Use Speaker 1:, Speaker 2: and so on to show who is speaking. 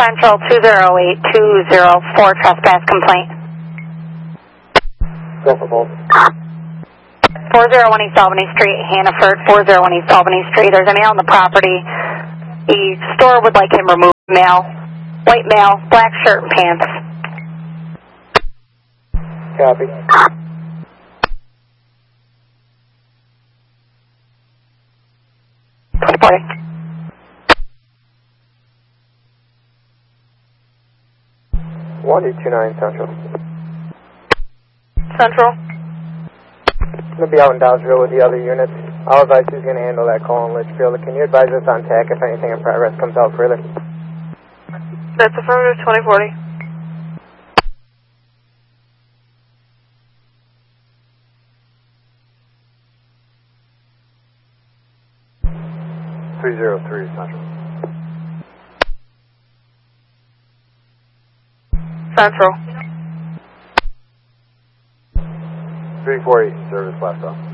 Speaker 1: Central 208-204 trespass complaint.
Speaker 2: Go for both.
Speaker 1: 401 East Albany Street, Hannaford, 401 East Albany Street. There's a male on the property. The store would like him removed. Male, white male, black shirt and pants.
Speaker 2: Copy.
Speaker 1: Reporting.
Speaker 2: One 229 Central.
Speaker 1: Central.
Speaker 2: I'm going to be out in Dowsville with the other units. I'll advise who's going to handle that call in Litchfield. Can you advise us on TAC if anything in progress comes out further?
Speaker 1: That's affirmative 2040.
Speaker 2: Central.
Speaker 1: Central.
Speaker 2: 348, service last call.